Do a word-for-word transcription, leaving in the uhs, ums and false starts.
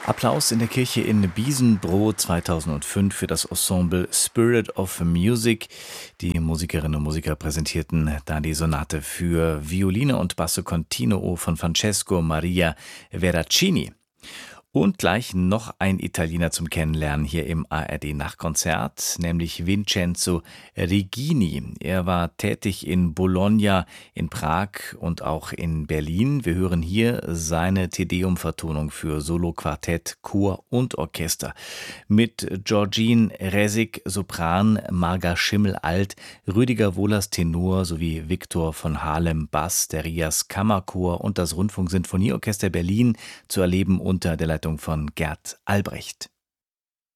Applaus in der Kirche in Biesenbroich zweitausendfünf für das Ensemble Spirit of Music. Die Musikerinnen und Musiker präsentierten da die Sonate für Violine und Basso Continuo von Francesco Maria Veracini. Und gleich noch ein Italiener zum Kennenlernen hier im A R D-Nachtkonzert, nämlich Vincenzo Rigini. Er war tätig in Bologna, in Prag und auch in Berlin. Wir hören hier seine Te-Deum-Vertonung für Solo, Quartett, Chor und Orchester. Mit Georgine Resig, Sopran, Marga Schimmel, Alt, Rüdiger Wohlers, Tenor sowie Viktor von Halem, Bass, der Rias Kammerchor und das Rundfunksinfonieorchester Berlin zu erleben unter der Leitung von Gerd Albrecht.